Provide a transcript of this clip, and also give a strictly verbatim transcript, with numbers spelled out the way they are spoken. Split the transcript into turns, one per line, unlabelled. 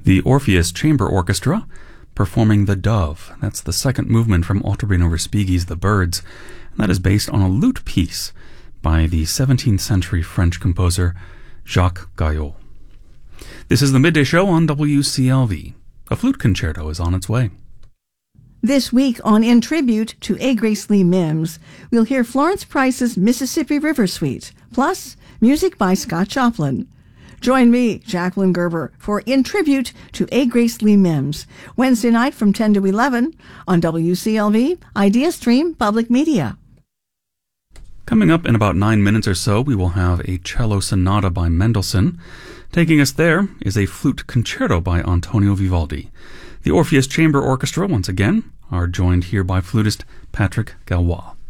The Orpheus Chamber Orchestra performing The Dove. That's the second movement from Ottobino Respighi's The Birds, and that is based on a lute piece by the seventeenth century French composer Jacques Gaillot. This is the Midday Show on W C L V. A flute concerto is on its way.
This week on In Tribute to A. Grace Lee Mims, we'll hear Florence Price's Mississippi River Suite, plus music by Scott Joplin. Join me, Jacqueline Gerber, for In Tribute to A. Grace Lee Mims, Wednesday night from ten to eleven on W C L V, Idea Stream Public Media.
Coming up in about nine minutes or so, we will have a cello sonata by Mendelssohn. Taking us there is a flute concerto by Antonio Vivaldi. The Orpheus Chamber Orchestra, once again, are joined here by flutist Patrick Galois.